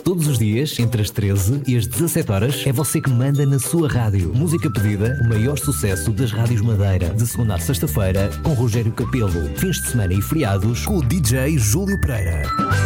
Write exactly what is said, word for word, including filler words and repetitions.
Todos os dias, entre as treze e as dezassete horas, é você que manda na sua rádio. Música pedida, o maior sucesso das rádios Madeira. De segunda a sexta-feira, com Rogério Capelo. Fins de semana e feriados, com o D J Júlio Pereira.